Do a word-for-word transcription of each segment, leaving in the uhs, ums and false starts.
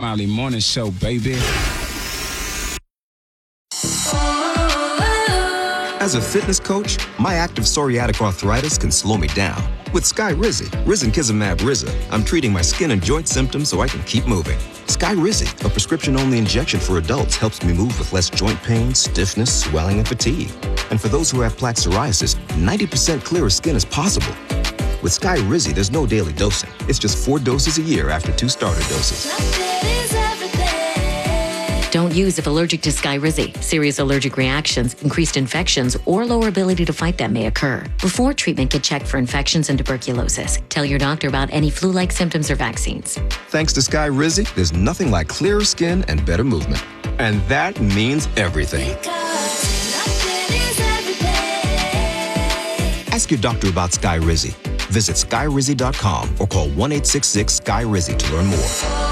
Smiley Morning Show, baby. As a fitness coach, my active psoriatic arthritis can slow me down. With Skyrizi, Risankizumab Riza, I'm treating my skin and joint symptoms so I can keep moving. Skyrizi, a prescription-only injection for adults, helps me move with less joint pain, stiffness, swelling, and fatigue. And for those who have plaque psoriasis, ninety percent clearer skin is possible. With Skyrizi, there's no daily dosing. It's just four doses a year after two starter doses. Don't use if allergic to Skyrizi. Serious allergic reactions, increased infections, or lower ability to fight them may occur. Before treatment, get checked for infections and tuberculosis. Tell your doctor about any flu-like symptoms or vaccines. Thanks to Skyrizi, there's nothing like clearer skin and better movement. And that means everything. Ask your doctor about Skyrizi. Visit Skyrizi dot com or call one eight six six Sky Rizi to learn more.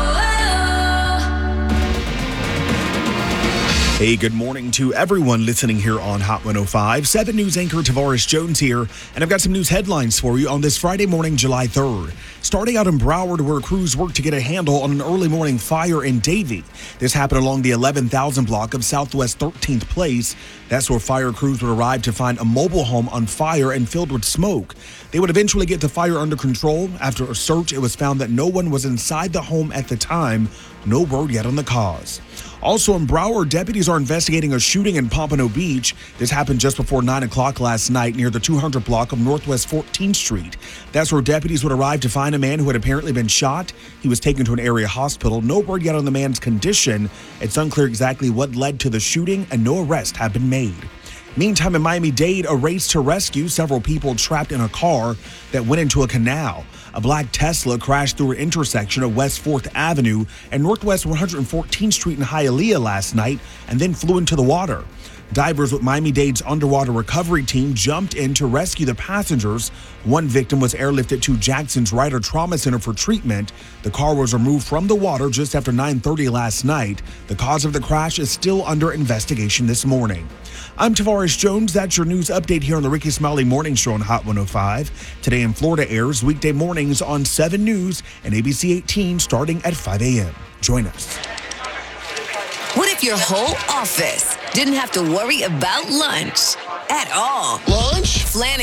Hey, good morning to everyone listening here on Hot one oh five. seven News anchor Tavares Jones here, and I've got some news headlines for you on this Friday morning, July third. Starting out in Broward, where crews worked to get a handle on an early morning fire in Davie. This happened along the eleven thousand block of Southwest thirteenth Place. That's where fire crews would arrive to find a mobile home on fire and filled with smoke. They would eventually get the fire under control. After a search, it was found that no one was inside the home at the time. No word yet on the cause. Also in Broward, deputies are investigating a shooting in Pompano Beach. This happened just before nine o'clock last night near the two hundred block of Northwest fourteenth Street. That's where deputies would arrive to find a man who had apparently been shot. He was taken to an area hospital. No word yet on the man's condition. It's unclear exactly what led to the shooting, and no arrests have been made. Meantime, in Miami-Dade, a race to rescue several people trapped in a car that went into a canal. A black Tesla crashed through an intersection of West fourth Avenue and Northwest one hundred fourteenth Street in Hialeah last night and then flew into the water. Divers with Miami-Dade's underwater recovery team jumped in to rescue the passengers. One victim was airlifted to Jackson's Ryder Trauma Center for treatment. The car was removed from the water just after nine thirty last night. The cause of the crash is still under investigation this morning. I'm Tavares Jones. That's your news update here on the Ricky Smiley Morning Show on Hot one oh five. Today in Florida airs weekday mornings on seven News and A B C eighteen starting at five a.m. Join us. What if your whole office didn't have to worry about lunch at all? Lunch? Flanagan